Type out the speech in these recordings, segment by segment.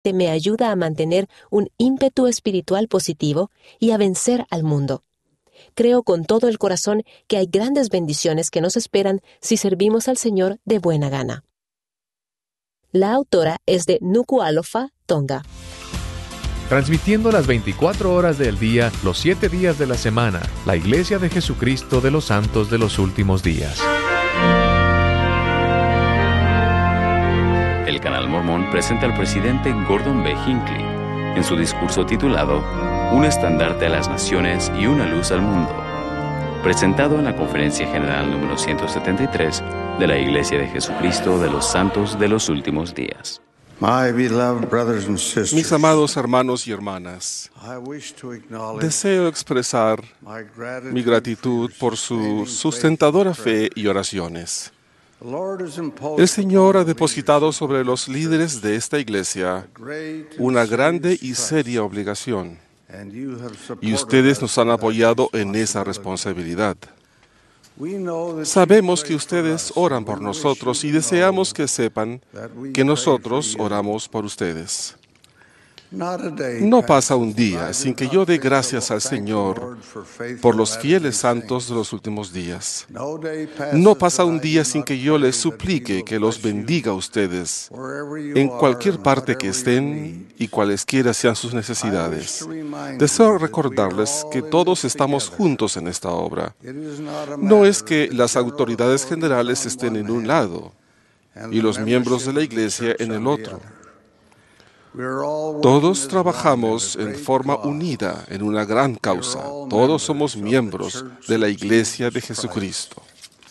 realmente me ayuda a mantener un ímpetu espiritual positivo y a vencer al mundo. Creo con todo el corazón que hay grandes bendiciones que nos esperan si servimos al Señor de buena gana. La autora es de Nuku'alofa, Tonga. Transmitiendo las 24 horas del día, los 7 días de la semana, la Iglesia de Jesucristo de los Santos de los Últimos Días. El Canal Mormón presenta al presidente Gordon B. Hinckley en su discurso titulado Un estandarte a las naciones y una luz al mundo, presentado en la Conferencia General número 173 de la Iglesia de Jesucristo de los Santos de los Últimos Días. Mis amados hermanos y hermanas, deseo expresar mi gratitud por su sustentadora fe y oraciones. El Señor ha depositado sobre los líderes de esta iglesia una grande y seria obligación, y ustedes nos han apoyado en esa responsabilidad. Sabemos que ustedes oran por nosotros y deseamos que sepan que nosotros oramos por ustedes. No pasa un día sin que yo dé gracias al Señor por los fieles santos de los últimos días. No pasa un día sin que yo les suplique que los bendiga a ustedes en cualquier parte que estén y cualesquiera sean sus necesidades. Deseo recordarles que todos estamos juntos en esta obra. No es que las autoridades generales estén en un lado y los miembros de la iglesia en el otro. Todos trabajamos en forma unida en una gran causa. Todos somos miembros de la Iglesia de Jesucristo.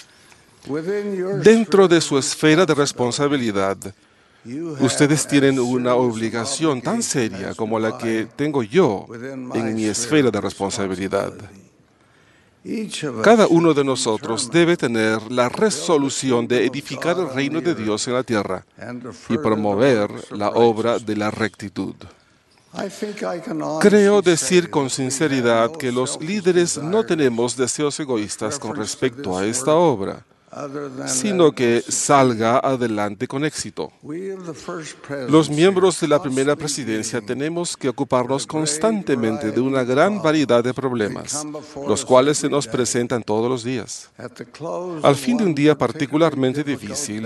Dentro de su esfera de responsabilidad, ustedes tienen una obligación tan seria como la que tengo yo en mi esfera de responsabilidad. Cada uno de nosotros debe tener la resolución de edificar el reino de Dios en la tierra y promover la obra de la rectitud. Creo decir con sinceridad que los líderes no tenemos deseos egoístas con respecto a esta obra, sino que salga adelante con éxito. Los miembros de la primera presidencia tenemos que ocuparnos constantemente de una gran variedad de problemas, los cuales se nos presentan todos los días. Al fin de un día particularmente difícil,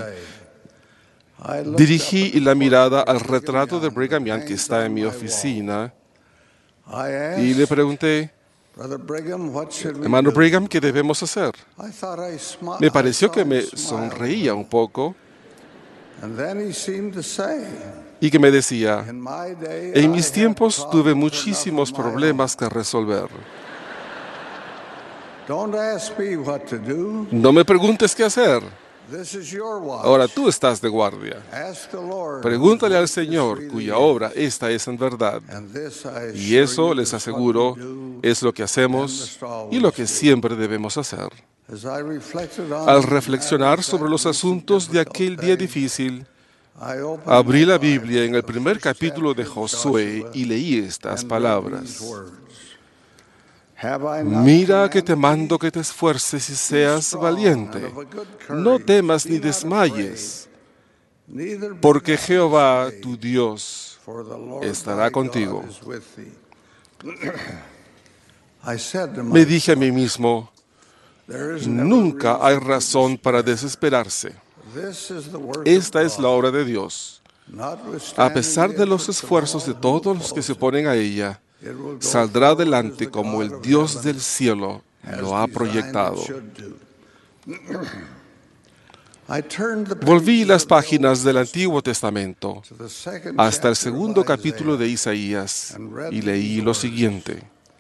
dirigí la mirada al retrato de Brigham Young que está en mi oficina y le pregunté: Hermano Brigham, ¿qué debemos hacer? Me pareció que me sonreía un poco y que me decía: en mis tiempos tuve muchísimos problemas que resolver. No me preguntes qué hacer. Ahora tú estás de guardia. Pregúntale al Señor, cuya obra esta es en verdad. Y eso, les aseguro, es lo que hacemos y lo que siempre debemos hacer. Al reflexionar sobre los asuntos de aquel día difícil, abrí la Biblia en el primer capítulo de Josué y leí estas palabras: Mira que te mando que te esfuerces y seas valiente. No temas ni desmayes, porque Jehová, tu Dios, estará contigo. Me dije a mí mismo: nunca hay razón para desesperarse. Esta es la obra de Dios. A pesar de los esfuerzos de todos los que se oponen a ella, saldrá adelante como el Dios del cielo lo ha proyectado. Volví las páginas del Antiguo Testamento hasta el segundo capítulo de Isaías y leí lo siguiente: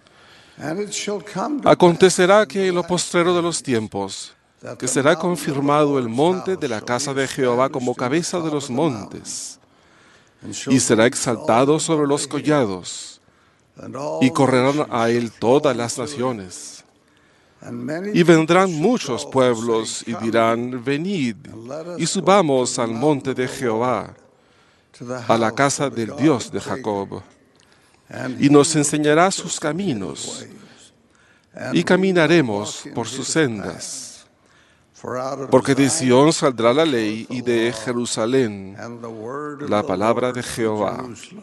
Acontecerá que en lo postrero de los tiempos, que será confirmado el monte de la casa de Jehová como cabeza de los montes, y será exaltado sobre los collados, y correrán a él todas las naciones. Y vendrán muchos pueblos y dirán: venid y subamos al monte de Jehová, a la casa del Dios de Jacob, y nos enseñará sus caminos, y caminaremos por sus sendas. Porque de Sión saldrá la ley y de Jerusalén la palabra de Jehová.